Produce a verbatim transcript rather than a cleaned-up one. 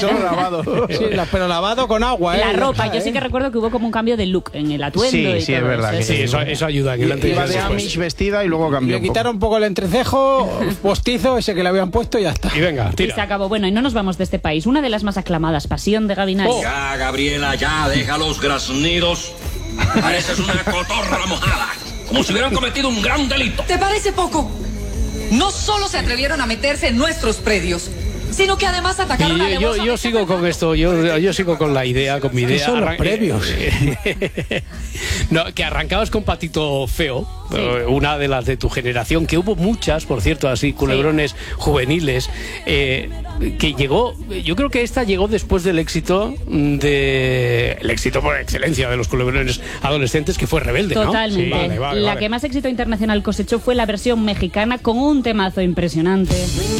Solo lavado. Sí, la, pero lavado con agua, ¿eh? La ropa, está, yo sí que recuerdo que hubo como un cambio de look en el atuendo. Sí, y sí, todo es verdad. eso. Que Sí, eso, eso ayuda. Que el antes y Iba el de después. Amish vestida y luego cambió Le un poco. quitaron un poco el entrecejo postizo, ese que le habían puesto y ya está. Y venga, Y tira. se acabó. Bueno, y no nos vamos de este país. Una de las más aclamadas, Pasión de Gavilanes. Oh. Ya, Gabriela, ya, deja los graznidos. Pareces una cotorra mojada. Como si hubieran cometido un gran delito. ¿Te parece poco? No solo se atrevieron a meterse en nuestros predios, sino que además atacaron Y yo, yo, alevosamente yo sigo con esto, yo, yo sigo con la idea, con mi ¿Qué idea. son los Arran- previos? No, que arrancabas con Patito Feo, Sí. eh, una de las de tu generación, que hubo muchas, por cierto, así, culebrones juveniles, eh, que llegó, yo creo que esta llegó después del éxito de, el éxito por excelencia de los culebrones adolescentes, que fue Rebelde, ¿no? Totalmente. Sí, vale, vale, la vale. que más éxito internacional cosechó fue la versión mexicana con un temazo impresionante.